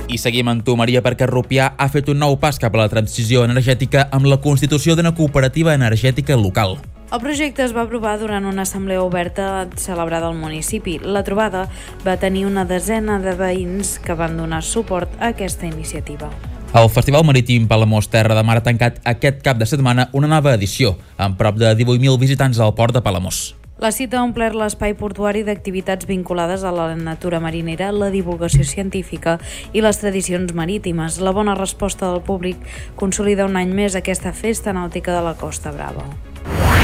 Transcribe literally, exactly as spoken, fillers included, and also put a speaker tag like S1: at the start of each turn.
S1: I seguim amb tu, Maria, perquè Rupià ha fet un nou pas cap a la transició energètica amb la constitució d'una cooperativa energètica local.
S2: El projecte es va aprovar durant una assemblea oberta celebrada al municipi. La trobada va tenir una desena de veïns que van donar suport a aquesta iniciativa.
S1: El Festival Marítim Palamós Terra de Mar ha tancat aquest cap de setmana una nova edició, amb prop de divuit mil visitants al port de Palamós.
S2: La cita ha omplert l'espai portuari d'activitats vinculades a la natura marinera, la divulgació científica i les tradicions marítimes. La bona resposta del públic consolida un any més aquesta festa nàutica de la Costa Brava.